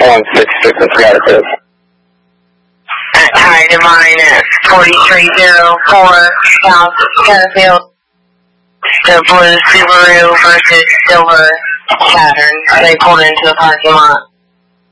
16 at Tire Divine at 4304 South Caterfield. The blue Subaru versus silver Saturn. They pulled into the parking lot.